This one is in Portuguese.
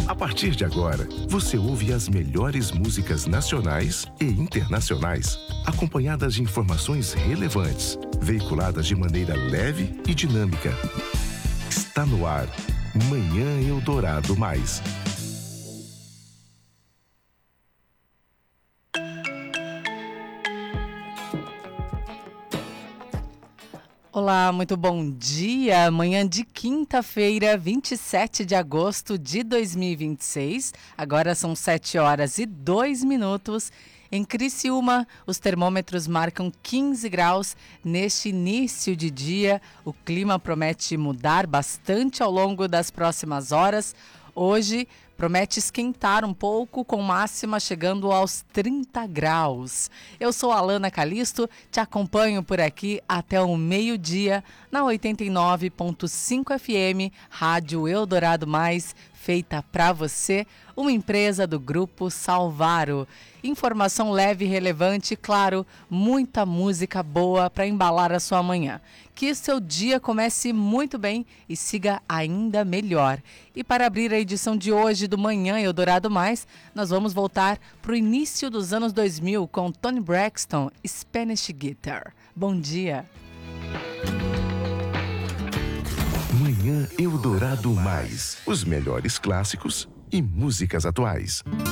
A partir de agora, você ouve as melhores músicas nacionais e internacionais, acompanhadas de informações relevantes, veiculadas de maneira leve e dinâmica. Está no ar, Manhã Eldorado Mais. Olá, muito bom dia. Manhã de quinta-feira, 27 de agosto de 2026. Agora são 7h02. Em Criciúma, os termômetros marcam 15 graus neste início de dia. O clima promete mudar bastante ao longo das próximas horas. Hoje promete esquentar um pouco, com máxima chegando aos 30 graus. Eu sou a Alana Calisto, te acompanho por aqui até o meio-dia na 89.5 FM, Rádio Eldorado Mais, feita para você, uma empresa do Grupo Salvaro. Informação leve e relevante, claro, muita música boa para embalar a sua manhã. Que seu dia comece muito bem e siga ainda melhor. E para abrir a edição de hoje do Manhã Eldorado Mais, nós vamos voltar para o início dos anos 2000 com Toni Braxton, Spanish Guitar. Bom dia! Manhã Eldorado Mais, os melhores clássicos e músicas atuais.